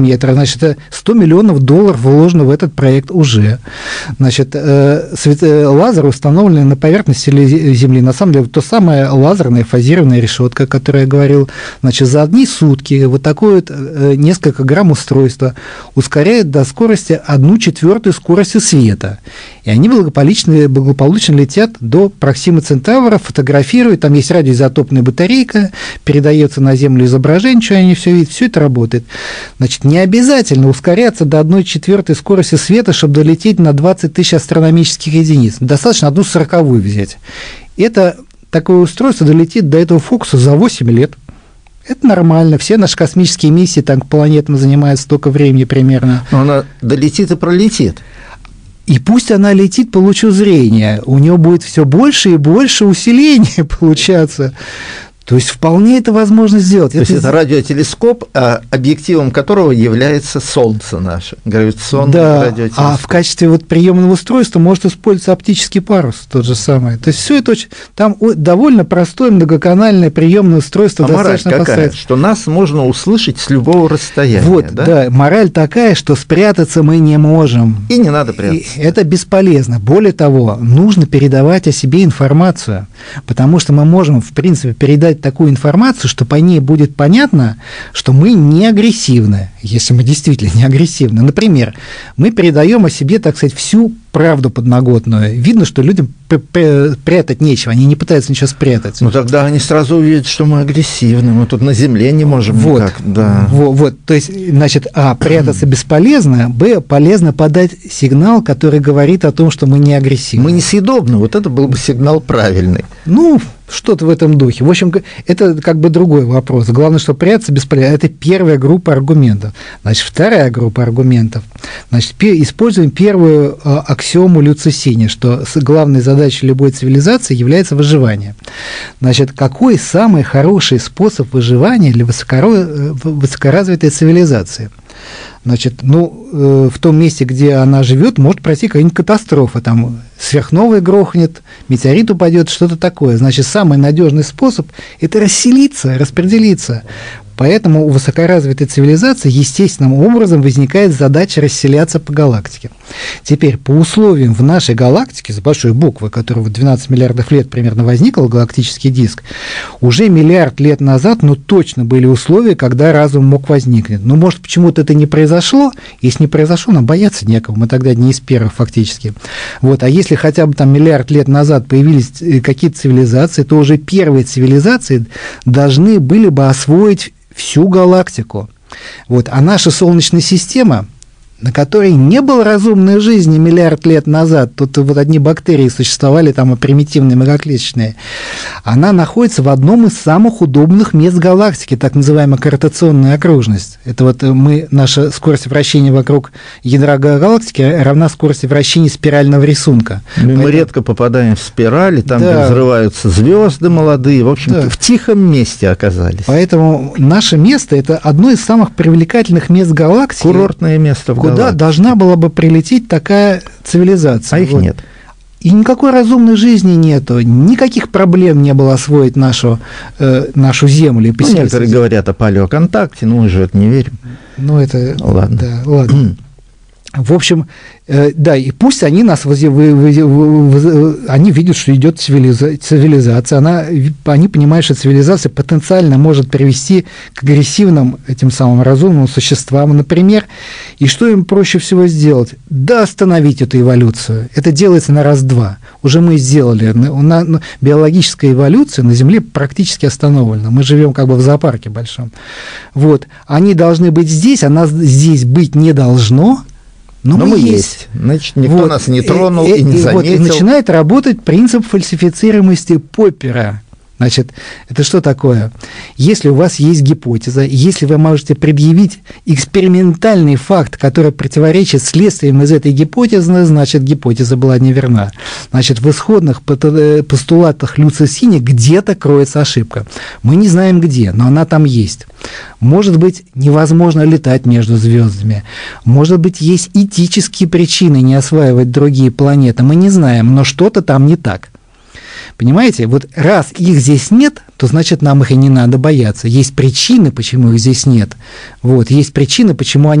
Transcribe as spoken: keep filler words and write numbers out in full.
метра, значит, это сто миллионов долларов вложено в этот проект уже. Значит, лазер установлен на поверхности Земли, на самом деле, то самое лазерная фазированная решетка, о которой я говорил, значит, за одни сутки вот такое вот несколько грамм устройства ускоряет до скорости одну четвертую скорости света. И они благополучно, благополучно летят до Проксимы Центавра, фотографируют, там есть радиоизотопная батарейка, передается на Землю изображение, что они все видят, все это работает. Значит, не обязательно ускоряться до одной четвертой скорости света, чтобы долететь на двадцать тысяч астрономических единиц. Достаточно одну сороковую взять. Это такое устройство долетит до этого фокуса за восемь лет. Это нормально. Все наши космические миссии там, к планетам занимают столько времени примерно. Но она долетит и пролетит. И пусть она летит по лучу зрения, у нее будет все больше и больше усиления получаться. То есть вполне это возможно сделать. То это... есть это радиотелескоп, объективом которого является Солнце наше, гравитационный да, радиотелескоп. А в качестве вот приемного устройства может использоваться оптический парус, тот же самый. То есть все это очень... Там довольно простое многоканальное приемное устройство. А мораль какая? Что нас можно услышать с любого расстояния. Вот, да? да, мораль такая, что спрятаться мы не можем. И не надо прятаться. И это бесполезно. Более того, нужно передавать о себе информацию, потому что мы можем, в принципе, передать такую информацию, что по ней будет понятно, что мы не агрессивны, если мы действительно не агрессивны. Например, мы передаем о себе, так сказать, всю правду подноготную. Видно, что людям прятать нечего, они не пытаются ничего спрятать. Ну тогда они сразу увидят, что мы агрессивны, мы тут на земле не можем вот, никак. Да. Вот, вот, то есть, значит, а, прятаться бесполезно, б, полезно подать сигнал, который говорит о том, что мы не агрессивны. Мы несъедобны, вот это был бы сигнал правильный. Ну, что-то в этом духе. В общем, это как бы другой вопрос. Главное, что прятаться бесполезно. Это первая группа аргументов. Значит, вторая группа аргументов. Значит, используем первую аксиому Люцисини, что главной задачей любой цивилизации является выживание. Значит, какой самый хороший способ выживания для высокоразвитой цивилизации? Значит, ну, в том месте, где она живет, может пройти какая-нибудь катастрофа, там сверхновая грохнет, метеорит упадет, что-то такое. Значит, самый надежный способ – это расселиться, распределиться. Поэтому у высокоразвитой цивилизации естественным образом возникает задача расселяться по галактике. Теперь, по условиям в нашей галактике, с большой буквы, которая в двенадцать миллиардов лет примерно возникл галактический диск, уже миллиард лет назад, ну, точно были условия, когда разум мог возникнуть. Но, может, почему-то это не произошло. Если не произошло, нам бояться некого. Мы тогда не из первых фактически. Вот. А если хотя бы там миллиард лет назад появились какие-то цивилизации, то уже первые цивилизации должны были бы освоить всю галактику. Вот. А наша Солнечная система, на которой не было разумной жизни миллиард лет назад, тут вот одни бактерии существовали, там и примитивные многоклеточные, она находится в одном из самых удобных мест галактики, так называемая корротационная окружность. Это вот мы, наша скорость вращения вокруг ядра галактики равна скорости вращения спирального рисунка. Мы Поэтому... редко попадаем в спирали, там, да, где взрываются звезды молодые, в общем, да, в тихом месте оказались. Поэтому наше место – это одно из самых привлекательных мест галактики. Курортное место в галактике. Куда должна была бы прилететь такая цивилизация. А их вот. Нет. И никакой разумной жизни нету, никаких проблем не было освоить нашу, э, нашу Землю. Ну, некоторые говорят о палеоконтакте, но мы же это не верим. Ну, это... Ладно. Да, ладно. В общем, э, да, и пусть они нас, вы, вы, вы, вы, они видят, что идет цивилиза, цивилизация, она, они понимают, что цивилизация потенциально может привести к агрессивным, этим самым разумным существам, например, и что им проще всего сделать? Да, остановить эту эволюцию. Это делается на раз-два. Уже мы сделали. На, на, биологическая эволюция на Земле практически остановлена. Мы живем как бы в зоопарке большом. Вот. Они должны быть здесь, а нас здесь быть не должно. Но, Но мы, мы есть. есть. Значит, никто вот. нас не тронул и, и, и не и заметил. Вот, и начинает работать принцип фальсифицируемости Поппера. Значит, это что такое? Если у вас есть гипотеза, если вы можете предъявить экспериментальный факт, который противоречит следствиям из этой гипотезы, значит, гипотеза была неверна. Значит, в исходных постулатах Люцисини где-то кроется ошибка. Мы не знаем где, но она там есть. Может быть, невозможно летать между звездами. Может быть, есть этические причины не осваивать другие планеты. Мы не знаем, но что-то там не так. Понимаете, вот раз их здесь нет, то значит нам их и не надо бояться. Есть причины, почему их здесь нет. Вот, есть причины, почему они